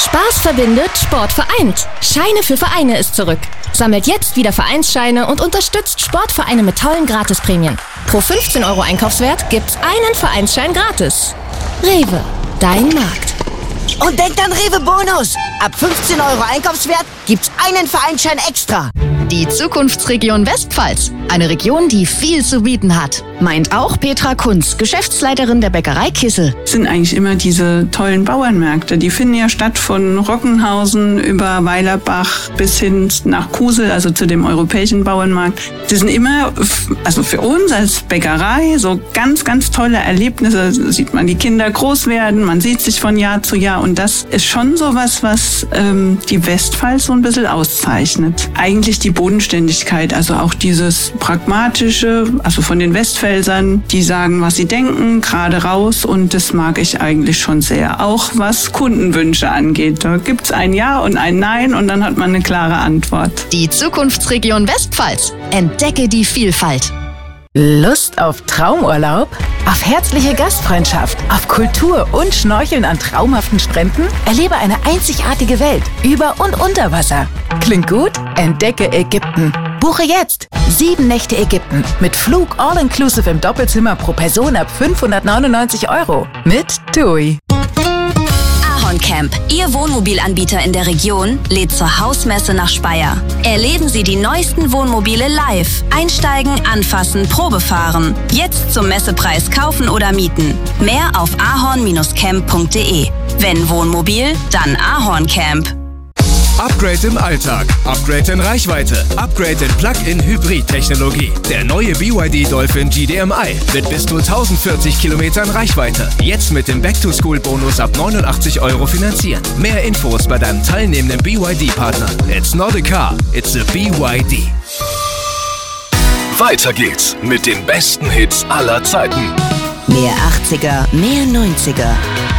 Spaß verbindet, Sport vereint. Scheine für Vereine ist zurück. Sammelt jetzt wieder Vereinsscheine und unterstützt Sportvereine mit tollen Gratisprämien. Pro 15 € Einkaufswert gibt's einen Vereinsschein gratis. Rewe, dein Markt. Und denkt an Rewe Bonus. Ab 15 € Einkaufswert gibt's einen Vereinsschein extra. Die Zukunftsregion Westpfalz. Eine Region, die viel zu bieten hat. Meint auch Petra Kunz, Geschäftsleiterin der Bäckerei Kissel. Es sind eigentlich immer diese tollen Bauernmärkte. Die finden ja statt von Rockenhausen über Weilerbach bis hin nach Kusel, also zu dem europäischen Bauernmarkt. Die sind immer, also für uns als Bäckerei, so ganz, ganz tolle Erlebnisse. Da sieht man die Kinder groß werden, man sieht sich von Jahr zu Jahr. Und das ist schon sowas, was die Westpfalz so ein bisschen auszeichnet. Eigentlich die Bodenständigkeit, also auch dieses Pragmatische, also von den Westpfälzern, die sagen, was sie denken, gerade raus, und das mag ich eigentlich schon sehr. Auch was Kundenwünsche angeht. Da gibt's ein Ja und ein Nein und dann hat man eine klare Antwort. Die Zukunftsregion Westpfalz. Entdecke die Vielfalt. Lust auf Traumurlaub? Auf herzliche Gastfreundschaft? Auf Kultur und Schnorcheln an traumhaften Stränden? Erlebe eine einzigartige Welt über und unter Wasser. Klingt gut? Entdecke Ägypten. Buche jetzt 7 Nächte Ägypten mit Flug all-inclusive im Doppelzimmer pro Person ab 599 € mit TUI. Camp, Ihr Wohnmobilanbieter in der Region, lädt zur Hausmesse nach Speyer. Erleben Sie die neuesten Wohnmobile live. Einsteigen, anfassen, Probe fahren. Jetzt zum Messepreis kaufen oder mieten. Mehr auf ahorn-camp.de. Wenn Wohnmobil, dann Ahorn Camp. Upgrade im Alltag, Upgrade in Reichweite, Upgrade in Plug-in-Hybrid-Technologie. Der neue BYD Dolphin GDMI mit bis zu 1040 Kilometern Reichweite. Jetzt mit dem Back-to-School-Bonus ab 89 € finanzieren. Mehr Infos bei deinem teilnehmenden BYD-Partner. It's not a car, it's a BYD. Weiter geht's mit den besten Hits aller Zeiten. Mehr 80er, mehr 90er.